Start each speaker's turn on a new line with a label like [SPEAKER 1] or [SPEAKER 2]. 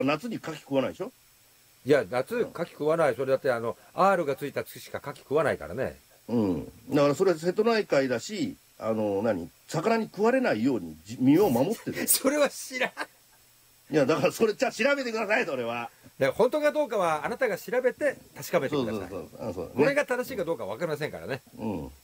[SPEAKER 1] 夏に牡蠣食わないでしょ。
[SPEAKER 2] いや、夏、牡蠣食わない。それだって、R がついた月しか牡蠣食わないからね。
[SPEAKER 1] うん。だからそれは瀬戸内海だし、魚に食われないように身を守ってる。
[SPEAKER 2] それは知らん。
[SPEAKER 1] いや、だからそれ、じゃあ調べてください、それは。
[SPEAKER 2] 本当かどうかは、あなたが調べて確かめてください。
[SPEAKER 1] そうそうそう。そうね。
[SPEAKER 2] これが正しいかどうかわかりませんからね。
[SPEAKER 1] うん。